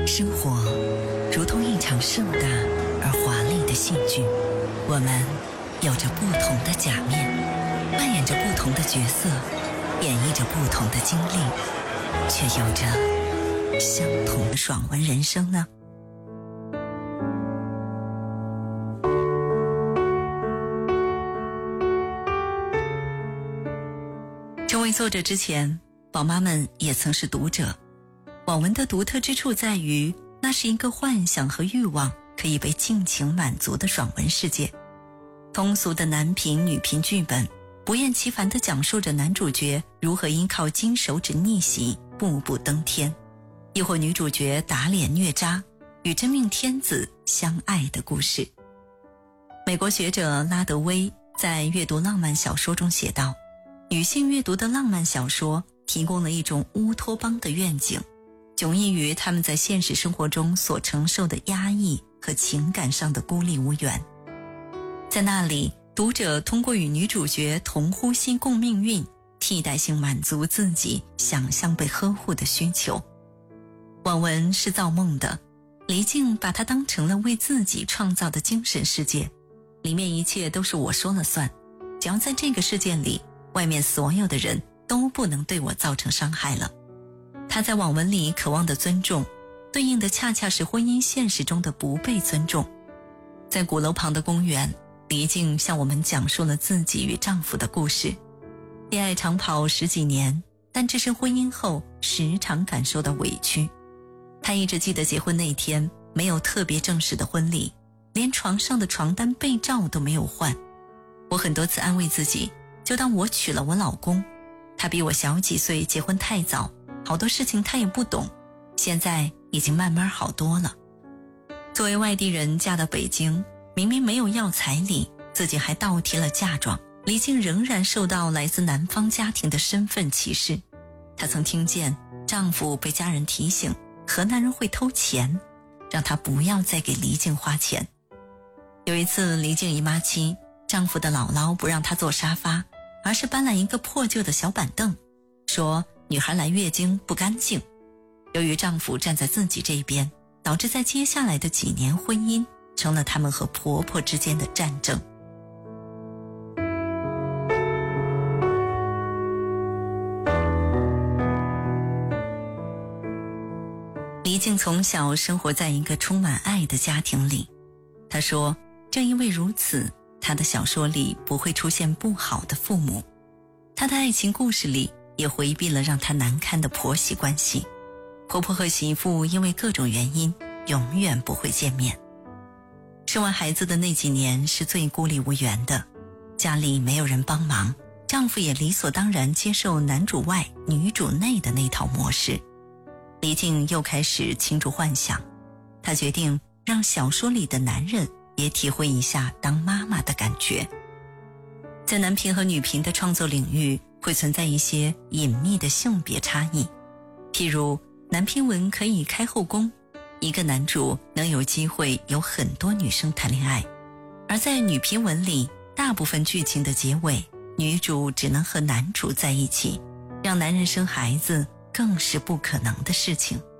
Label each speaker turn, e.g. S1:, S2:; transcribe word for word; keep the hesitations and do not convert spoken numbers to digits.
S1: 生活如同一场盛大而华丽的戏剧，我们有着不同的假面，扮演着不同的角色，演绎着不同的经历，却有着相同的爽文人生呢。成为作者之前，宝妈们也曾是读者。网文的独特之处在于，那是一个幻想和欲望可以被尽情满足的爽文世界。通俗的男频女频剧本，不厌其烦地讲述着男主角如何依靠金手指逆袭步步登天，亦或女主角打脸虐渣与真命天子相爱的故事。美国学者拉德威在阅读浪漫小说中写道，女性阅读的浪漫小说提供了一种乌托邦的愿景，迥异于他们在现实生活中所承受的压抑和情感上的孤立无援。在那里，读者通过与女主角同呼吸共命运，替代性满足自己想象被呵护的需求。网文是造梦的，黎静把它当成了为自己创造的精神世界，里面一切都是我说了算，只要在这个世界里，外面所有的人都不能对我造成伤害了。他在网文里渴望的尊重，对应的恰恰是婚姻现实中的不被尊重。在鼓楼旁的公园，黎静向我们讲述了自己与丈夫的故事。恋爱长跑十几年，但置身婚姻后时常感受到委屈。她一直记得结婚那天，没有特别正式的婚礼，连床上的床单被罩都没有换。我很多次安慰自己，就当我娶了我老公，他比我小几岁，结婚太早，好多事情他也不懂，现在已经慢慢好多了。作为外地人嫁到北京，明明没有要彩礼，自己还倒贴了嫁妆，黎静仍然受到来自南方家庭的身份歧视。她曾听见丈夫被家人提醒河南人会偷钱，让她不要再给黎静花钱。有一次黎静姨妈期，丈夫的姥姥不让她坐沙发，而是搬来一个破旧的小板凳，说女孩来月经不干净。由于丈夫站在自己这边，导致在接下来的几年婚姻成了他们和婆婆之间的战争。黎静从小生活在一个充满爱的家庭里，她说，正因为如此，她的小说里不会出现不好的父母，她的爱情故事里也回避了让她难堪的婆媳关系。婆婆和媳妇因为各种原因永远不会见面。生完孩子的那几年是最孤立无援的，家里没有人帮忙，丈夫也理所当然接受男主外女主内的那套模式。黎静又开始倾注幻想，她决定让小说里的男人也体会一下当妈妈的感觉。在男频和女频的创作领域会存在一些隐秘的性别差异，譬如男频文可以开后宫，一个男主能有机会有很多女生谈恋爱，而在女频文里，大部分剧情的结尾，女主只能和男主在一起，让男人生孩子更是不可能的事情。